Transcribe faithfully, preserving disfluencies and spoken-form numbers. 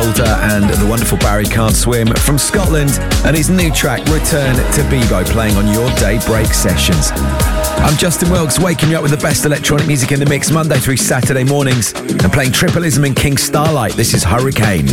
Holder and the wonderful Barry Can't Swim from Scotland, and his new track Return to Bebo, playing on your Daybreak sessions. I'm Justin Wilkes, waking you up with the best electronic music in the mix Monday through Saturday mornings, and playing Tripleism and King Starlight. This is Hurricane.